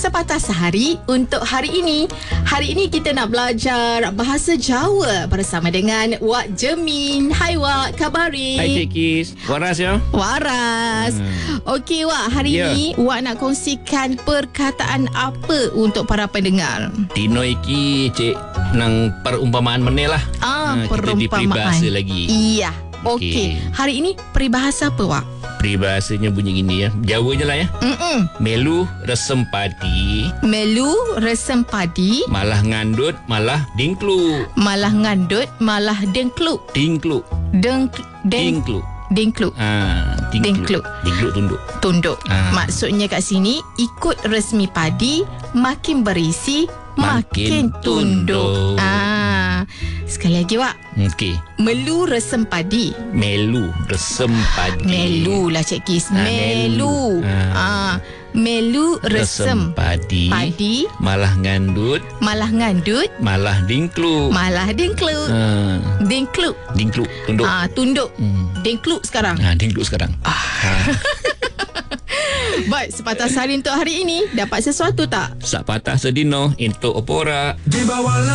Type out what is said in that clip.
Sepatah Sehari untuk hari ini. Hari ini kita nak belajar bahasa Jawa bersama dengan Wak Jemin. Hai Wak, khabari? Hai Cik Kis. Waras ya? Waras. Okey Wak, hari ini Wak nak kongsikan perkataan apa untuk para pendengar? Dino iki Cik nang perumpamaan meneh lah. Kita di peribahasa lagi. Iya. Okey. Hari ini peribahasa apa Wak? Peribahasanya bunyi gini ya. Jawanya lah ya. Melu resem padi. Melu resem padi. Malah ngandut malah dingklu. Malah ngandut malah dengkluk. Dingklu. Dengkluk. Dingklu tunduk. Maksudnya kat sini, ikut resmi padi makin berisi makin tunduk. Sekali lagi Wak. Okey. Melu resem padi. Melu resem padi. Melu lah Cik Kis. Melu. Melu resem padi. Malah ngandut malah dingklu. Dingkluk Tunduk. Tunduk. Dingkluk sekarang. Dingkluk sekarang. Baik, sepatah sehari untuk hari ini. Dapat sesuatu tak? Sak patah sedino untuk opora.